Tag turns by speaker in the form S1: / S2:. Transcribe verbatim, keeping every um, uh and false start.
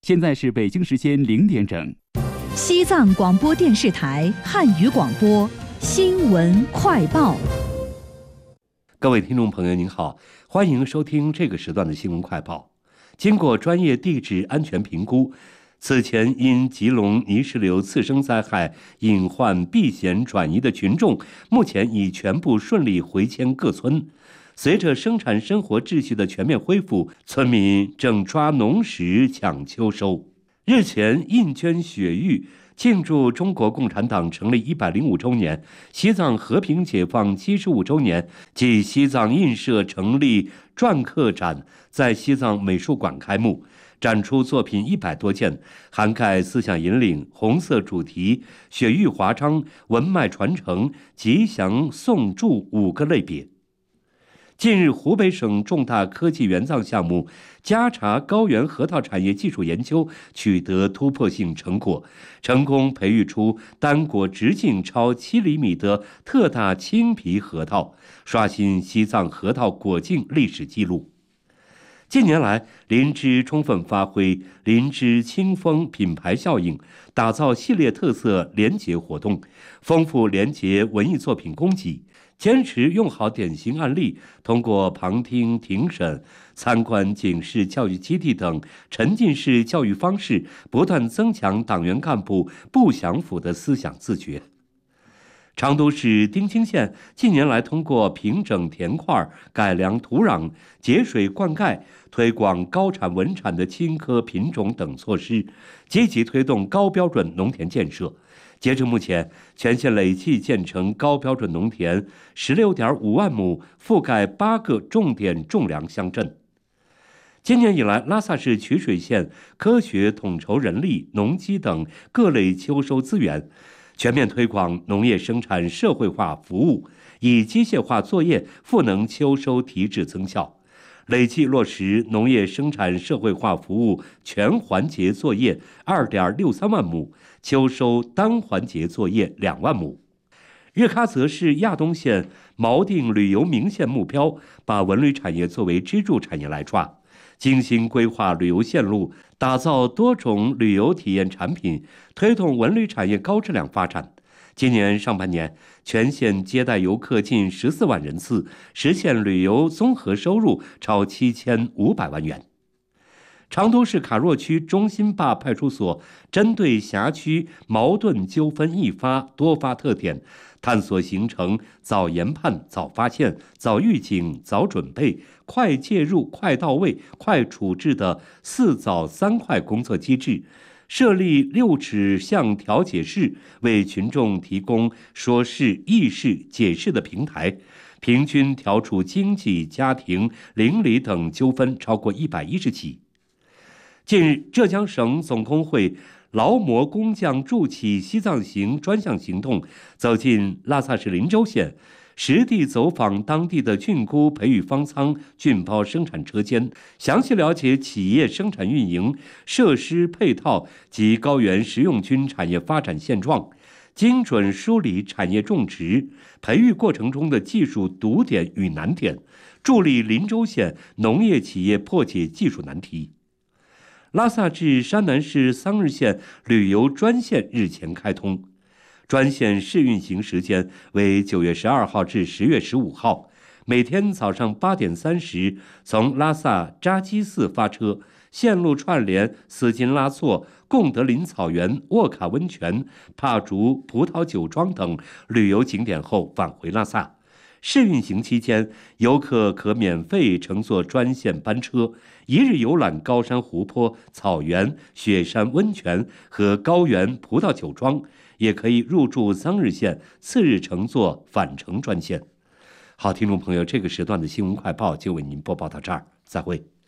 S1: 现在是北京时间零点整。
S2: 西藏广播电视台汉语广播新闻快报。
S3: 各位听众朋友您好，欢迎收听这个时段的新闻快报。经过专业地质安全评估，此前因吉隆泥石流次生灾害隐患避险转移的群众，目前已全部顺利回迁各村。随着生产生活秩序的全面恢复，村民正抓农时抢秋收。日前，印捐雪域庆祝中国共产党成立一百零五周年、西藏和平解放七十五周年暨西藏印社成立篆刻展在西藏美术馆开幕，展出作品一百多件，涵盖思想引领、红色主题、雪域华章、文脉传承、吉祥颂祝五个类别。近日，湖北省重大科技援藏项目加查高原核桃产业技术研究取得突破性成果，成功培育出单果直径超七厘米的特大青皮核桃，刷新西藏核桃果径历史记录。近年来，林芝充分发挥林芝清风品牌效应，打造系列特色联结活动，丰富联结文艺作品供给，坚持用好典型案例，通过旁听、庭审、参观、警示教育基地等沉浸式教育方式，不断增强党员干部不享腐的思想自觉。成都市丁青县近年来通过平整田块、改良土壤、节水灌溉、推广高产稳产的青稞品种等措施，积极推动高标准农田建设。截至目前，全县累计建成高标准农田 十六点五万亩，覆盖八个重点种粮乡镇。今年以来，拉萨市曲水县科学统筹人力、农机等各类秋收资源，全面推广农业生产社会化服务，以机械化作业赋能秋收提质增效，累计落实农业生产社会化服务全环节作业 二点六三万亩，秋收单环节作业两万亩。日喀则市亚东县锚定旅游名县目标，把文旅产业作为支柱产业来抓，精心规划旅游线路，打造多种旅游体验产品，推动文旅产业高质量发展。今年上半年，全县接待游客近十四万人次，实现旅游综合收入超七千五百万元。成都市卡若区中心坝派出所针对辖区矛盾纠纷易发多发特点，探索形成早研判、早发现、早预警、早准备、快介入、快到位、快处置的四早三快工作机制，设立六指向调解室，为群众提供说事、议事、解释的平台，平均调处经济、家庭、邻里等纠纷超过一百一十起。近日，浙江省总工会劳模工匠筑起西藏行专项行动走进拉萨市林州县，实地走访当地的菌菇培育方舱、菌包生产车间，详细了解企业生产运营、设施配套及高原食用菌产业发展现状，精准梳理产业种植、培育过程中的技术堵点与难点，助力林州县农业企业破解技术难题。拉萨至山南市桑日县旅游专线日前开通，专线试运行时间为九月十二号至十月十五号，每天早上八点三十从拉萨扎基寺发车，线路串联斯金拉措、贡德林草原、沃卡温泉、帕竹葡萄酒庄等旅游景点后返回拉萨。试运行期间，游客可免费乘坐专线班车，一日游览高山湖泊、草原、雪山温泉和高原葡萄酒庄，也可以入住桑日县，次日乘坐返程专线。好，听众朋友，这个时段的新闻快报就为您播报到这儿，再会。